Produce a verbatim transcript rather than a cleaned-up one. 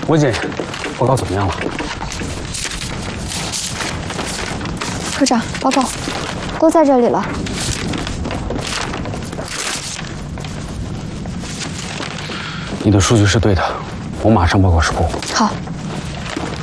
文姐，报告怎么样了？ 科长，报告，都在这里了。 你的数据是对的，我马上报告事故。 好。